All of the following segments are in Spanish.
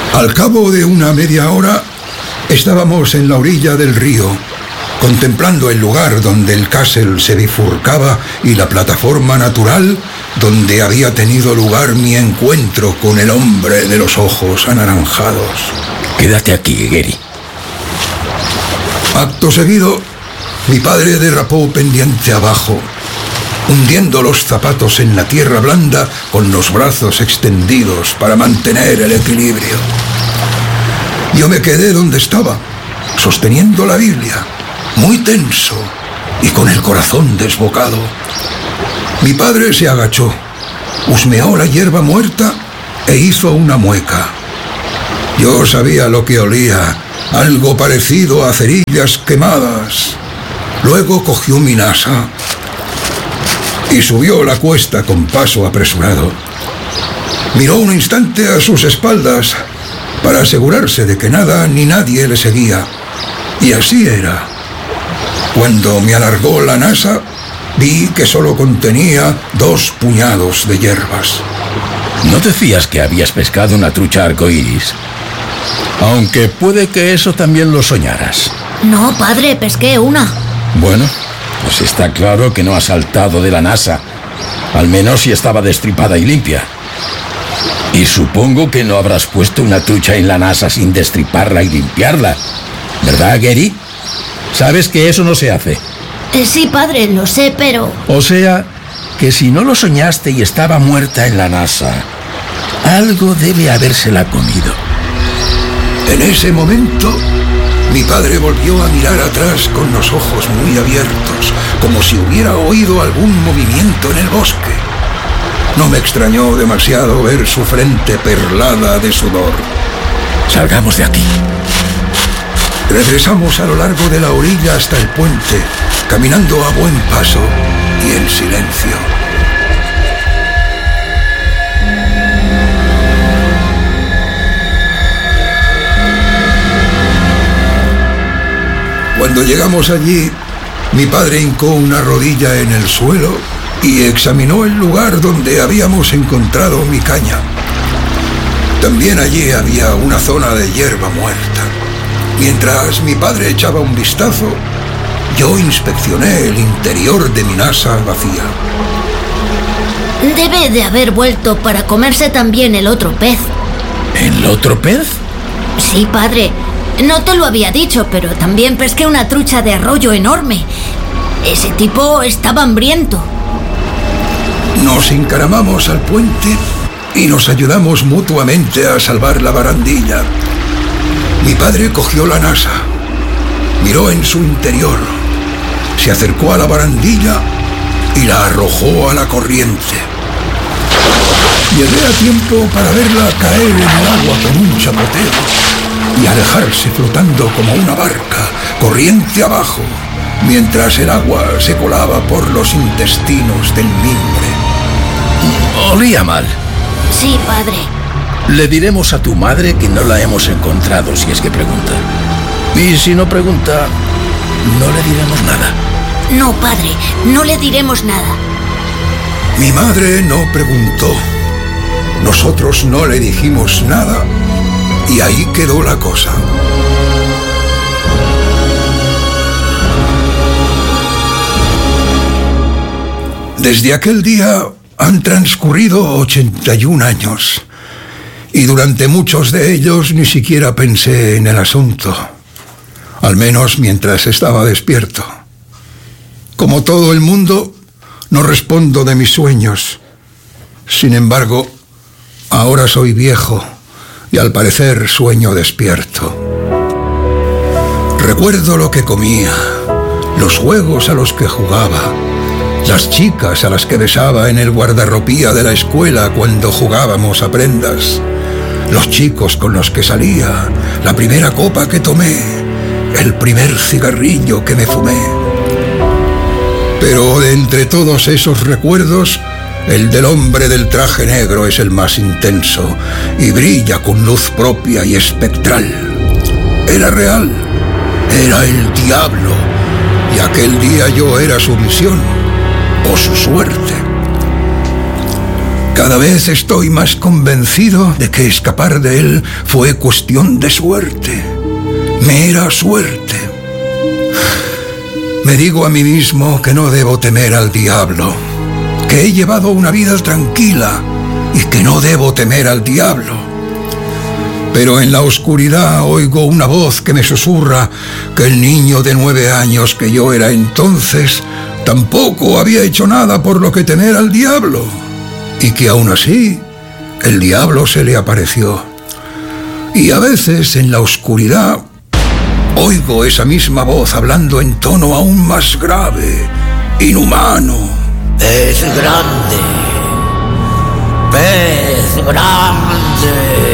Al cabo de una media hora, estábamos en la orilla del río, contemplando el lugar donde el castle se bifurcaba y la plataforma natural donde había tenido lugar mi encuentro con el hombre de los ojos anaranjados. Quédate aquí, Gary. Acto seguido, mi padre derrapó pendiente abajo, hundiendo los zapatos en la tierra blanda con los brazos extendidos para mantener el equilibrio. Yo me quedé donde estaba, sosteniendo la Biblia, muy tenso y con el corazón desbocado. Mi padre se agachó, husmeó la hierba muerta e hizo una mueca. Yo sabía lo que olía, algo parecido a cerillas quemadas. Luego cogió mi nasa y subió la cuesta con paso apresurado. Miró un instante a sus espaldas para asegurarse de que nada ni nadie le seguía. Y así era. Cuando me alargó la nasa, vi que solo contenía 2 puñados de hierbas. ¿No decías que habías pescado una trucha arcoíris? Aunque puede que eso también lo soñaras. No, padre, pesqué una. Bueno, pues está claro que no has saltado de la nasa. Al menos si estaba destripada y limpia. Y supongo que no habrás puesto una trucha en la nasa sin destriparla y limpiarla. ¿Verdad, Gary? Sabes que eso no se hace. Sí, padre, lo sé, pero... O sea, que si no lo soñaste y estaba muerta en la nasa, algo debe habérsela comido. En ese momento, mi padre volvió a mirar atrás con los ojos muy abiertos, como si hubiera oído algún movimiento en el bosque. No me extrañó demasiado ver su frente perlada de sudor. Salgamos de aquí. Regresamos a lo largo de la orilla hasta el puente, caminando a buen paso y en silencio. Cuando llegamos allí, mi padre hincó una rodilla en el suelo y examinó el lugar donde habíamos encontrado mi caña. También allí había una zona de hierba muerta. Mientras mi padre echaba un vistazo, yo inspeccioné el interior de mi nasa vacía. Debe de haber vuelto para comerse también el otro pez. ¿El otro pez? Sí, padre. No te lo había dicho, pero también pesqué una trucha de arroyo enorme. Ese tipo estaba hambriento. Nos encaramamos al puente y nos ayudamos mutuamente a salvar la barandilla. Mi padre cogió la nasa, miró en su interior, se acercó a la barandilla y la arrojó a la corriente. Llegué a tiempo para verla caer en el agua con un chapoteo y alejarse flotando como una barca, corriente abajo, mientras el agua se colaba por los intestinos del mimbre. Olía mal. Sí, padre. Le diremos a tu madre que no la hemos encontrado, si es que pregunta. Y si no pregunta, no le diremos nada. No, padre, no le diremos nada. Mi madre no preguntó. Nosotros no le dijimos nada y ahí quedó la cosa. Desde aquel día han transcurrido 81 años. Y durante muchos de ellos ni siquiera pensé en el asunto, al menos mientras estaba despierto. Como todo el mundo, no respondo de mis sueños. Sin embargo, ahora soy viejo y al parecer sueño despierto. Recuerdo lo que comía, los juegos a los que jugaba, las chicas a las que besaba en el guardarropía de la escuela cuando jugábamos a prendas, los chicos con los que salía, la primera copa que tomé, el primer cigarrillo que me fumé. Pero de entre todos esos recuerdos, el del hombre del traje negro es el más intenso y brilla con luz propia y espectral. Era real, era el diablo, y aquel día yo era su misión o su suerte. Cada vez estoy más convencido de que escapar de él fue cuestión de suerte. Mera suerte. Me digo a mí mismo que no debo temer al diablo, que he llevado una vida tranquila y que no debo temer al diablo. Pero en la oscuridad oigo una voz que me susurra que el niño de 9 años que yo era entonces tampoco había hecho nada por lo que temer al diablo, y que aún así el diablo se le apareció. Y a veces en la oscuridad oigo esa misma voz hablando en tono aún más grave, inhumano. Pez grande, pez grande.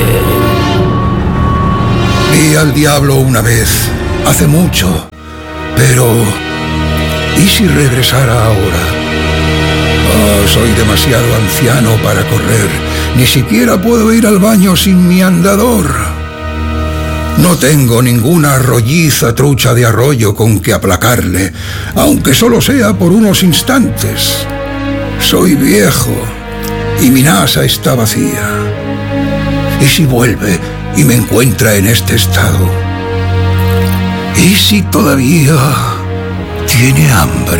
Vi al diablo una vez, hace mucho, pero ¿y si regresara ahora? Oh, soy demasiado anciano para correr. Ni siquiera puedo ir al baño sin mi andador. No tengo ninguna rolliza trucha de arroyo con que aplacarle, aunque solo sea por unos instantes. Soy viejo y mi nasa está vacía. ¿Y si vuelve y me encuentra en este estado? ¿Y si todavía tiene hambre?